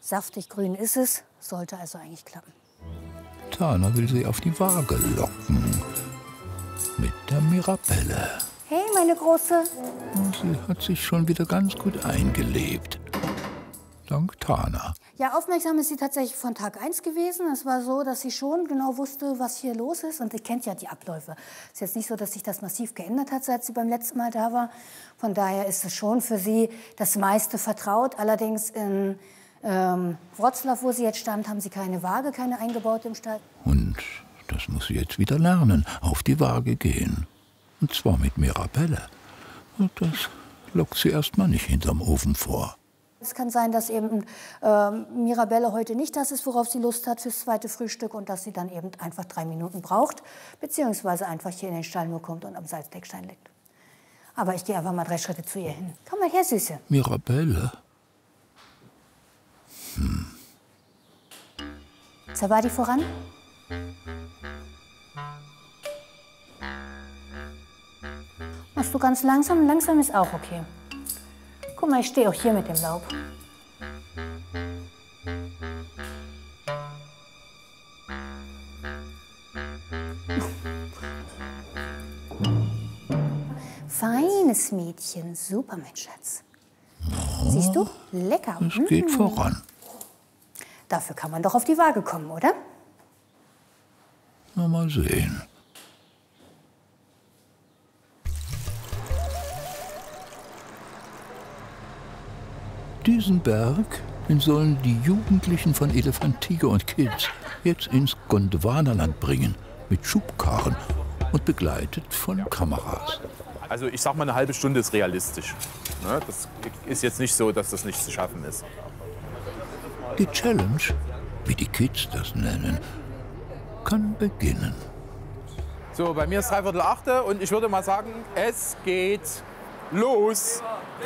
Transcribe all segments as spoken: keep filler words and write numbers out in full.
Saftig grün ist es, sollte also eigentlich klappen. Tana will sie auf die Waage locken. Mit der Mirabelle. Hey, meine Große. Sie hat sich schon wieder ganz gut eingelebt. Dank Tana. Ja, aufmerksam ist sie tatsächlich von Tag eins gewesen. Es war so, dass sie schon genau wusste, was hier los ist. Und sie kennt ja die Abläufe. Es ist jetzt nicht so, dass sich das massiv geändert hat, seit sie beim letzten Mal da war. Von daher ist es schon für sie das meiste vertraut. Allerdings in ähm, Wroclaw, wo sie jetzt stand, haben sie keine Waage, keine eingebaute im Stall. Und das muss sie jetzt wieder lernen. Auf die Waage gehen. Und zwar mit Mirabelle. Und das lockt sie erst mal nicht hinterm Ofen vor. Es kann sein, dass eben äh, Mirabelle heute nicht das ist, worauf sie Lust hat fürs zweite Frühstück und dass sie dann eben einfach drei Minuten braucht, beziehungsweise einfach hier in den Stall nur kommt und am Salzdeckstein liegt. Aber ich gehe einfach mal drei Schritte zu ihr hin. Komm mal her, Süße. Mirabelle? Hm. Zawadi voran. Machst du ganz langsam? Langsam ist auch okay. Guck mal, ich stehe auch hier mit dem Laub. Feines Mädchen, super, mein Schatz. Oh, siehst du? Lecker. Es geht mmh. voran. Dafür kann man doch auf die Waage kommen, oder? Na, mal sehen. Diesen Berg, den sollen die Jugendlichen von Elefantiger und Kids jetzt ins Gondwanaland bringen, mit Schubkarren und begleitet von Kameras. Also ich sag mal, eine halbe Stunde ist realistisch. Das ist jetzt nicht so, dass das nicht zu schaffen ist. Die Challenge, wie die Kids das nennen, kann beginnen. So, bei mir ist dreiviertel achte und ich würde mal sagen, es geht los.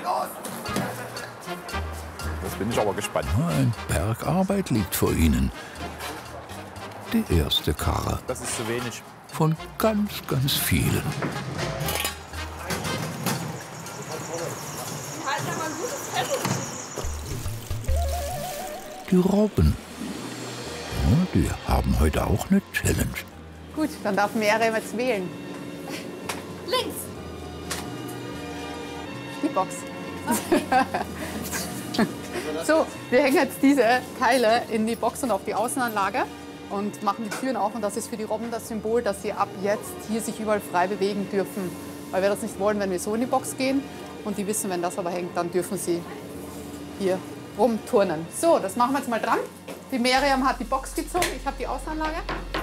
Jetzt bin ich aber gespannt. Ein Berg Arbeit liegt vor ihnen. Die erste Karre. Das ist zu wenig. Von ganz, ganz vielen. Die Robben. Ja, die haben heute auch eine Challenge. Gut, dann darf Miriam jetzt wählen. Links. Die Box. So, wir hängen jetzt diese Teile in die Box und auf die Außenanlage und machen die Türen auf. Und das ist für die Robben das Symbol, dass sie ab jetzt hier sich überall frei bewegen dürfen. Weil wir das nicht wollen, wenn wir so in die Box gehen. Und die wissen, wenn das aber hängt, dann dürfen sie hier rumturnen. So, das machen wir jetzt mal dran. Die Miriam hat die Box gezogen, ich habe die Außenanlage.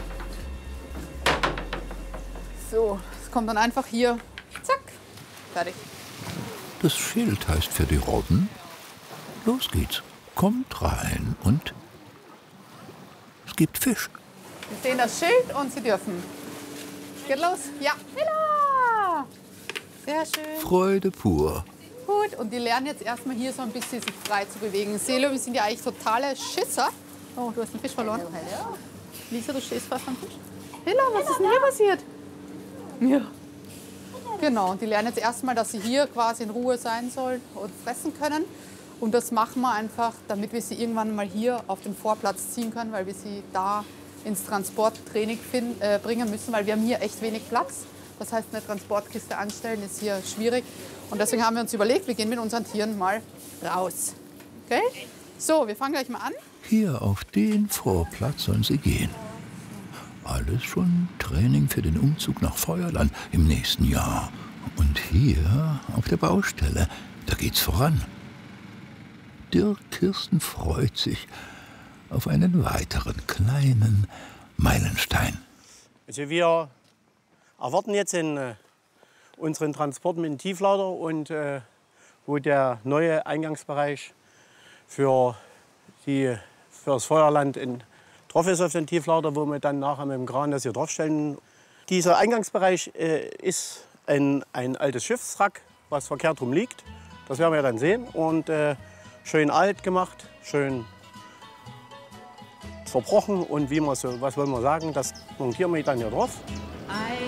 So, es kommt dann einfach hier, zack, fertig. Das Schild heißt für die Robben: Los geht's, kommt rein und es gibt Fisch. Sie sehen das Schild und sie dürfen. Geht los? Ja. Hilla! Sehr schön. Freude pur. Gut, und die lernen jetzt erstmal hier so ein bisschen sich frei zu bewegen. Selo, wir sind ja eigentlich totale Schisser. Oh, du hast den Fisch verloren. Lisa, du stehst fast am Fisch. Hilla, was ist denn hier passiert? Ja. Genau, und die lernen jetzt erstmal, dass sie hier quasi in Ruhe sein sollen und fressen können. Und das machen wir einfach, damit wir sie irgendwann mal hier auf den Vorplatz ziehen können, weil wir sie da ins Transporttraining finden, äh, bringen müssen, weil wir haben hier echt wenig Platz. Das heißt, eine Transportkiste anstellen ist hier schwierig. Und deswegen haben wir uns überlegt, wir gehen mit unseren Tieren mal raus. Okay? So, wir fangen gleich mal an. Hier auf den Vorplatz sollen sie gehen. Alles schon Training für den Umzug nach Feuerland im nächsten Jahr. Und hier auf der Baustelle, da geht's voran. Dirk Kirsten freut sich auf einen weiteren kleinen Meilenstein. Also wir erwarten jetzt in, äh, unseren Transport mit dem Tieflader und äh, wo der neue Eingangsbereich für, die, für das Feuerland in, drauf ist auf den Tieflader, wo wir dann nachher mit dem Kran das hier draufstellen. Dieser Eingangsbereich äh, ist ein, ein altes Schiffswrack, was verkehrt rum liegt. Das werden wir dann sehen. Und äh, schön alt gemacht, schön zerbrochen und wie man so, was wollen wir sagen, das montieren wir dann hier drauf.